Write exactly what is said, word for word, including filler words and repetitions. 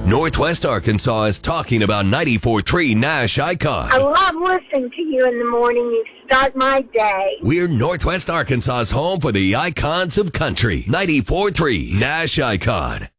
Northwest Arkansas is talking about ninety-four point three Nash Icon. I love listening to you in the morning. You start my day. We're Northwest Arkansas's home for the icons of country. ninety-four point three Nash Icon.